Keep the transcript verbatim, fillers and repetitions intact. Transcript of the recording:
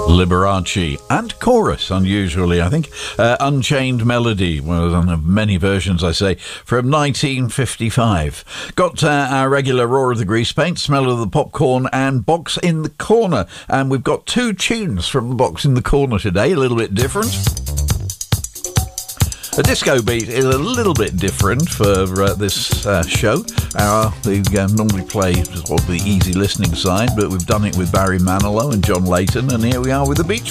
Liberace and chorus, unusually, I think. Uh, Unchained Melody, one of many versions, I say, from nineteen fifty-five. Got uh, our regular Roar of the Grease Paint, Smell of the Popcorn and Box in the Corner. And we've got two tunes from the Box in the Corner today, a little bit different. A disco beat is a little bit different for uh, this uh, show. Uh, we uh, normally play sort of the easy listening side, but we've done it with Barry Manilow and John Layton, and here we are with the Beach